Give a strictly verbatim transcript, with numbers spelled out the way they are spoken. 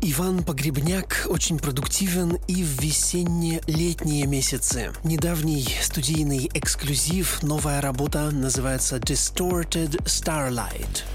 Иван Погребняк очень продуктивен и в весенне-летние месяцы. Недавний студийный эксклюзив, новая работа, называется Distorted Starlight.